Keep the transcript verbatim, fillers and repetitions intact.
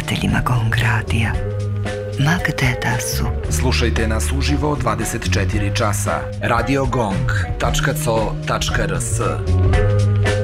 slušateljima Gong Radija, ma gde da su. Slušajte nas uživo dvadeset četiri časa. radio gong tačka co tačka rs